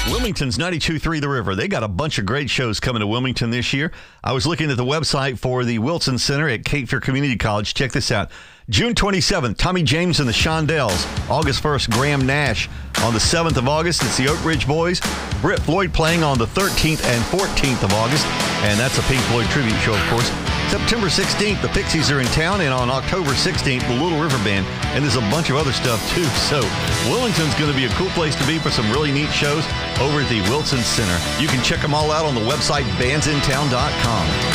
Wilmington's 92.3 The River. They got a bunch of great shows coming to Wilmington this year. I was looking at the website for the Wilson Center at Cape Fear Community College. Check this out. June 27th, Tommy James and the Shondells. August 1st, Graham Nash. On the 7th of August, it's the Oak Ridge Boys. Britt Floyd playing on the 13th and 14th of August. And that's a Pink Floyd tribute show, of course. September 16th, the Pixies are in town. And on October 16th, the Little River Band. And there's a bunch of other stuff, too. So Wilmington's going to be a cool place to be for some really neat shows over at the Wilson Center. You can check them all out on the website bandsintown.com.